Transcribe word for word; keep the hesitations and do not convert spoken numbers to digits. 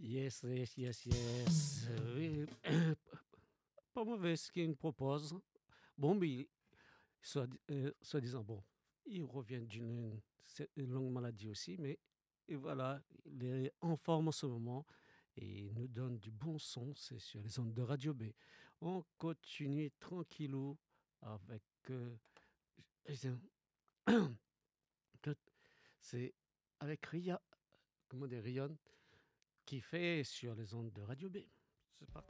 Yes, yes, yes, yes. Euh, oui, pas mauvais ce qu'il me propose. Bon, mais soit, euh, soi-disant, bon, il revient d'une c'est une longue maladie aussi, mais et voilà, il est en forme en ce moment et il nous donne du bon son, c'est sur les ondes de Radio B. On continue tranquillou avec... euh, c'est avec Ria, comment dire, Rion, qui fait sur les ondes de Radio B. C'est parti.